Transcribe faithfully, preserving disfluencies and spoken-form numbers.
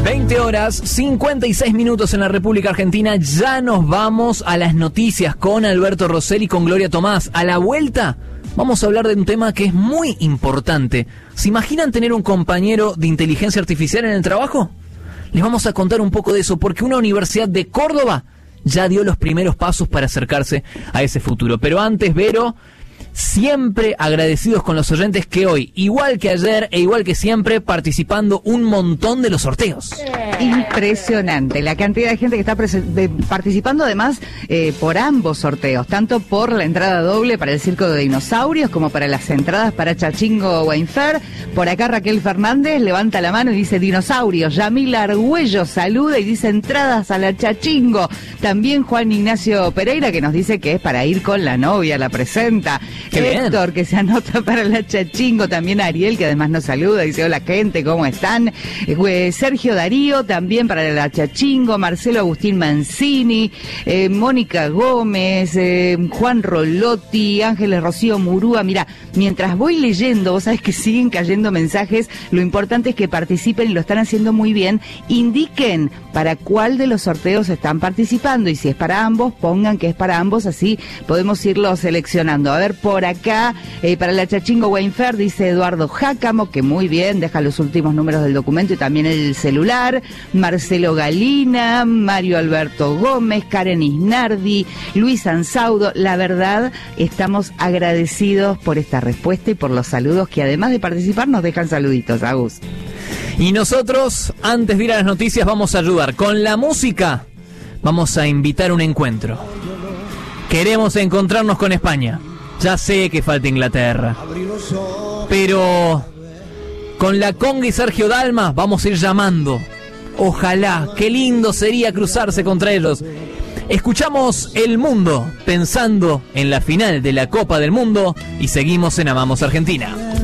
veinte horas, cincuenta y seis minutos en la República Argentina. Ya nos vamos a las noticias con Alberto Rosell y con Gloria Tomás. A la vuelta vamos a hablar de un tema que es muy importante. ¿Se imaginan tener un compañero de inteligencia artificial en el trabajo? Les vamos a contar un poco de eso, porque una universidad de Córdoba ya dio los primeros pasos para acercarse a ese futuro. Pero antes, Vero, siempre agradecidos con los oyentes que hoy, igual que ayer e igual que siempre, participando un montón de los sorteos. Impresionante la cantidad de gente que está de, participando, además eh, por ambos sorteos, tanto por la entrada doble para el Circo de Dinosaurios como para las entradas para Chachingo Wine Fair. Por acá Raquel Fernández levanta la mano y dice dinosaurios. Yamila Argüello saluda y dice entradas a la Chachingo. También Juan Ignacio Pereira, que nos dice que es para ir con la novia, la presenta. Qué Héctor, bien, que se anota para la Chachingo. También Ariel, que además nos saluda, dice hola gente, ¿cómo están? Eh, Sergio Darío, también para la Chachingo. Marcelo Agustín Mancini, eh, Mónica Gómez, eh, Juan Rolotti, Ángeles Rocío Murúa. Mira, mientras voy leyendo, vos sabés que siguen cayendo mensajes. Lo importante es que participen y lo están haciendo muy bien. Indiquen para cuál de los sorteos están participando y si es para ambos, pongan que es para ambos, así podemos irlo seleccionando. A ver, por acá, eh, para la Chachingo Wine Fair, dice Eduardo Jácamo, que muy bien, deja los últimos números del documento y también el celular. Marcelo Galina, Mario Alberto Gómez, Karen Isnardi, Luis Ansaudo. La verdad, estamos agradecidos por esta respuesta y por los saludos que además de participar nos dejan saluditos, Agus. Y nosotros, antes de ir a las noticias, vamos a ayudar con la música. Vamos a invitar un encuentro. Queremos encontrarnos con España. Ya sé que falta Inglaterra, pero con la Conga y Sergio Dalma vamos a ir llamando. Ojalá, qué lindo sería cruzarse contra ellos. Escuchamos El Mundo pensando en la final de la Copa del Mundo y seguimos en Amamos Argentina.